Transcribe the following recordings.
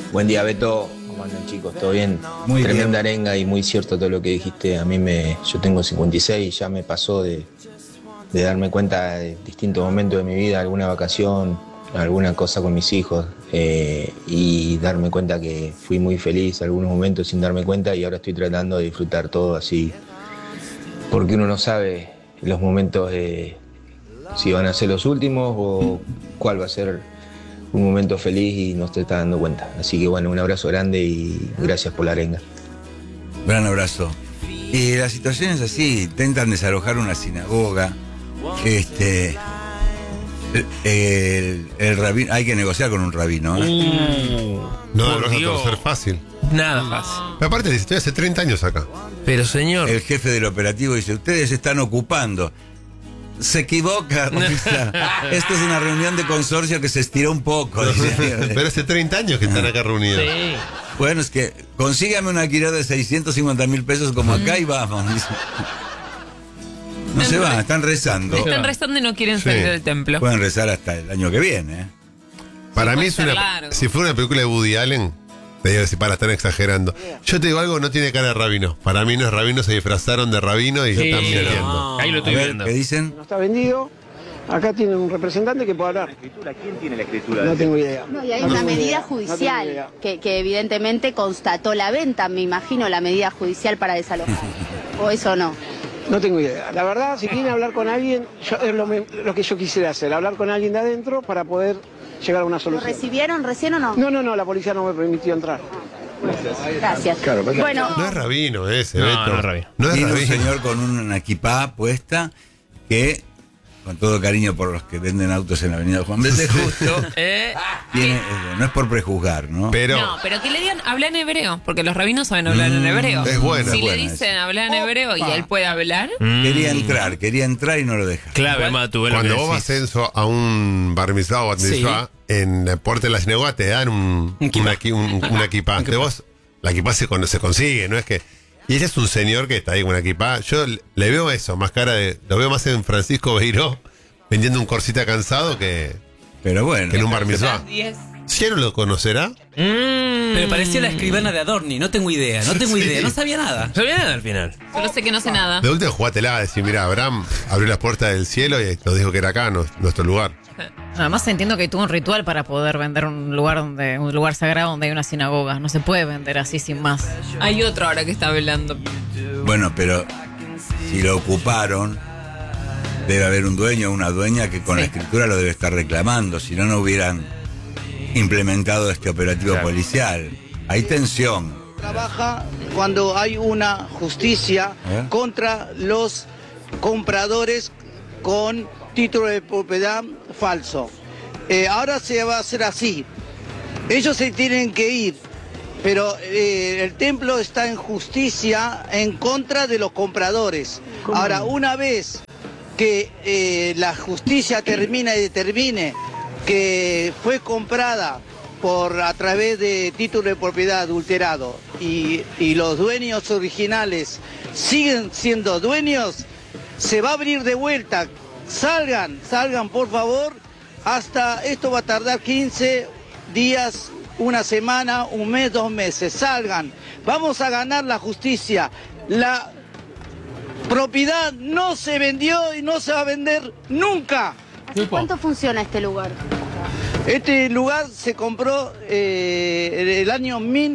Buen día, Beto. ¿Cómo andan, chicos? ¿Todo bien? Muy Tremenda bien. arenga y muy cierto todo lo que dijiste. Yo tengo 56 y ya me pasó de darme cuenta de distintos momentos de mi vida, alguna vacación, alguna cosa con mis hijos, y darme cuenta que fui muy feliz algunos momentos sin darme cuenta, y ahora estoy tratando de disfrutar todo así, porque uno no sabe los momentos si van a ser los últimos o cuál va a ser un momento feliz y no te está dando cuenta. Así que bueno, un abrazo grande y gracias por la arenga. Gran abrazo. Y las situaciones así, intentan desalojar una sinagoga. El rabino, hay que negociar con un rabino, ¿eh? No Por vas a Dios. torcer fácil. Nada fácil. Pero aparte, dice, estoy hace 30 años acá. Pero señor, El jefe del operativo dice, ustedes están ocupando. Se equivoca. O sea, esto es una reunión de consorcio que se estiró un poco. Dice. Pero hace 30 años que están acá reunidos. sí. Bueno, es que consígame un alquiler de 650.000 pesos como acá y vamos. Dice. No se van, están rezando. Están rezando y no quieren Sí. salir del templo. Pueden rezar hasta el año que viene, ¿eh? Para mí puede es ser una. largo. Si fuera una película de Woody Allen, te digo, si para estar exagerando. Yo te digo algo, no tiene cara de rabino. Para mí no es rabino, se disfrazaron de rabino y Sí, están mintiendo. no. Ahí lo A estoy ver, viendo. ¿qué dicen? No está vendido. Acá tiene un representante que puede hablar. ¿Quién tiene la escritura? No tengo idea. No, y hay No una tengo medida idea. No judicial tengo idea. que evidentemente constató la venta, me imagino, la medida judicial para desalojar. ¿O eso no? No tengo idea. La verdad, si quieren hablar con alguien, es lo que yo quisiera hacer, hablar con alguien de adentro para poder llegar a una ¿Lo solución. recibieron recién o no? No, la policía no me permitió entrar. Gracias. Bueno, No es rabino ese, No, Beto. no es rabino. No es Viene un rabino. señor con una equipá puesta que, con todo cariño por los que venden autos en la avenida Juan B. Justo, no es por prejuzgar, ¿no? Pero No, pero que le digan, habla en hebreo, porque los rabinos saben hablar en hebreo. es bueno. Si es le buena dicen esa. habla en hebreo y él puede hablar, Quería entrar y no lo deja. Clave, Matu, es lo cuando que vos vas decís. a un bar mitzvah o bat mitzvah, en la puerta de la sinagoga te dan una equipá. De vos, la equipá se consigue, no es que. Y ese es un señor que está ahí con una equipá. Yo le veo eso, más cara de. Lo veo más en Francisco Beiró vendiendo un corsita cansado que Pero bueno. en un bar mitzvah. 10. ¿Si no lo conocerá? Pero parecía la escribana de Adorni, no tengo idea, Sí. no sabía nada. No sabía nada al final. Solo sé que no sé nada. De última jugátela, decir, mira, Abraham abrió las puertas del cielo y nos dijo que era acá, nuestro lugar. Además entiendo que tuvo un ritual para poder vender un lugar sagrado donde hay una sinagoga. No se puede vender así sin más. Hay otro ahora que está velando. Bueno, pero si lo ocuparon, debe haber un dueño o una dueña que con la escritura lo debe estar reclamando. Si no, no hubieran implementado este operativo policial. Hay tensión. Trabaja cuando hay una justicia contra los compradores con título de propiedad falso. Ahora se va a hacer así. Ellos se tienen que ir, pero el templo está en justicia en contra de los compradores. Ahora, una vez que la justicia termina y determine que fue comprada a través de título de propiedad adulterado y los dueños originales siguen siendo dueños, se va a abrir de vuelta. Salgan por favor, hasta esto va a tardar 15 días, una semana, un mes, 2 meses. Salgan, vamos a ganar la justicia. La propiedad no se vendió y no se va a vender nunca. ¿hace cuánto funciona este lugar? Este lugar se compró en el año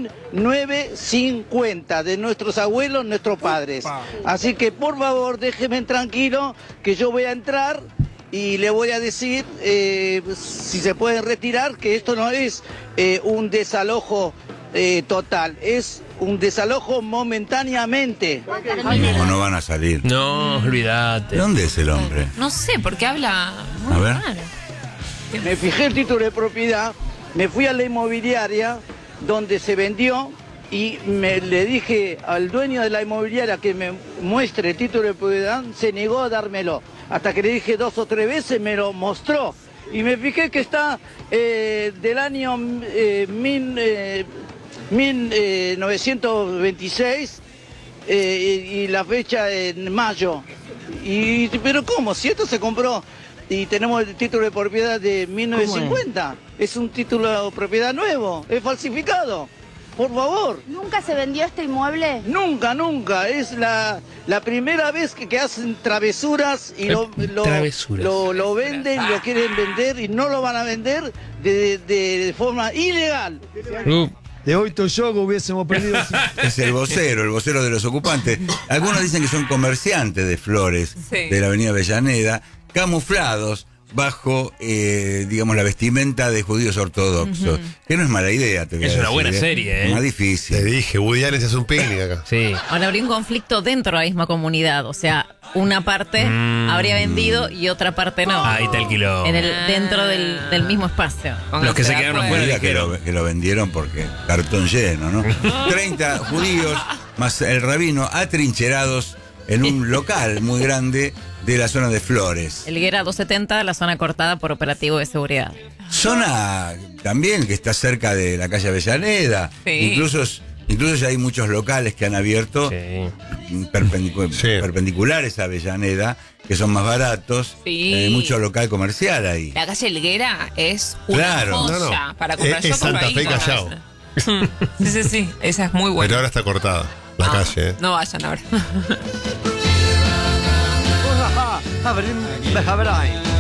1950 de nuestros abuelos, nuestros padres. Así que por favor déjenme tranquilo que yo voy a entrar y le voy a decir si se pueden retirar, que esto no es un desalojo total, es un desalojo momentáneamente. O no van a salir. No, olvídate. ¿De dónde es el hombre? No sé, porque habla muy A ver. raro. Me fijé el título de propiedad, me fui a la inmobiliaria donde se vendió y le dije al dueño de la inmobiliaria que me muestre el título de propiedad, se negó a dármelo. Hasta que le dije 2 o 3 veces me lo mostró. Y me fijé que está del año 1926 y la fecha en mayo. Pero ¿cómo? Si esto se compró y tenemos el título de propiedad de 1950. Es un título de propiedad nuevo, es falsificado. Por favor. ¿Nunca se vendió este inmueble? Nunca, nunca. Es la primera vez que hacen travesuras y lo venden, lo quieren vender y no lo van a vender de forma ilegal. De hoy Toyogo hubiésemos perdido. Es el vocero de los ocupantes. Algunos dicen que son comerciantes de flores de la avenida Avellaneda, camuflados bajo, digamos, la vestimenta de judíos ortodoxos. Que no es mala idea, te voy a decir, una buena serie, Más difícil. Te dije, Woody Allen se hace un picnic acá. Sí. Ahora habría un conflicto dentro de la misma comunidad. O sea, una parte habría vendido y otra parte no. Ahí está el quilombo. Dentro del mismo espacio. Los que se quedaron afuera que lo vendieron porque cartón lleno, ¿no? 30 judíos más el rabino atrincherados en un local muy grande de la zona de Flores. Helguera 270, la zona cortada por operativo de seguridad. Zona también que está cerca de la calle Avellaneda. Sí. Incluso ya hay muchos locales que han abierto perpendiculares a Avellaneda, que son más baratos. Sí. Mucho local comercial ahí. La calle Helguera es una joya para comprar. Es Santa Fe Callao. Sí. Esa es muy buena. Pero ahora está cortada la calle. No vayan ahora. Haverim Behaverai.